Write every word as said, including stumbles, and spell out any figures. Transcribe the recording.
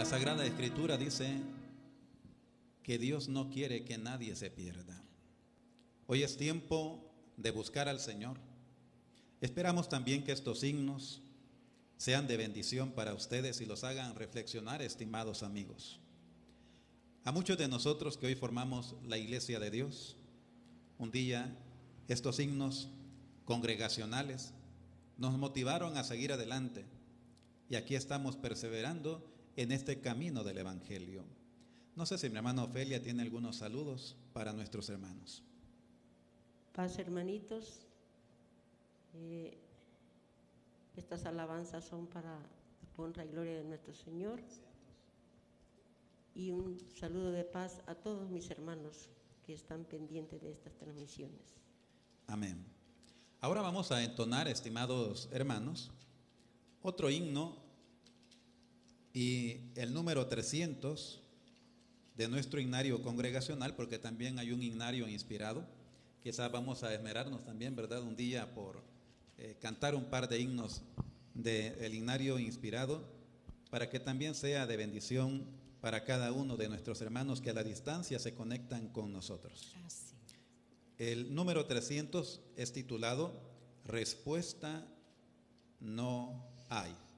Sagrada Escritura dice que Dios no quiere que nadie se pierda. Hoy es tiempo de buscar al Señor. Esperamos también que estos signos sean de bendición para ustedes y los hagan reflexionar, estimados amigos. A muchos de nosotros que hoy formamos la Iglesia de Dios, un día estos signos congregacionales nos motivaron a seguir adelante y aquí estamos perseverando en este camino del Evangelio. No sé si mi hermana Ofelia tiene algunos saludos para nuestros hermanos. Paz, hermanitos. Eh, estas alabanzas son para honra y gloria de nuestro Señor. Y un saludo de paz a todos mis hermanos que están pendientes de estas transmisiones. Amén. Ahora vamos a entonar, estimados hermanos, otro himno y el número trescientos de nuestro himnario congregacional, porque también hay un himnario inspirado. Quizás vamos a esmerarnos también, ¿verdad?, un día por eh, cantar un par de himnos del himnario inspirado, para que también sea de bendición para cada uno de nuestros hermanos que a la distancia se conectan con nosotros. Así. El número trescientos es titulado Respuesta no hay.